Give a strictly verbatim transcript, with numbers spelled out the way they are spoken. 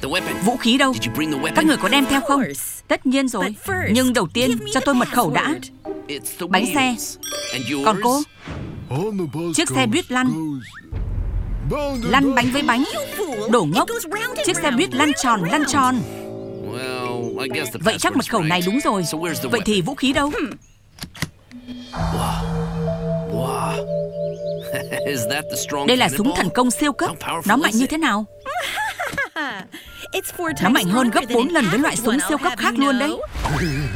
Vũ khí đâu? Các người có đem theo không? Tất nhiên rồi. Nhưng đầu tiên cho tôi mật khẩu đã. Bánh xe. Còn cô? Chiếc xe buýt lăn. Lăn bánh với bánh. Đổ ngốc. Chiếc xe buýt lăn tròn lăn tròn. Vậy chắc mật khẩu này đúng rồi. Vậy thì vũ khí đâu? Đây là súng thần công siêu cấp. Nó mạnh như thế nào? Nó mạnh hơn gấp bốn lần với loại súng siêu cấp khác luôn đấy.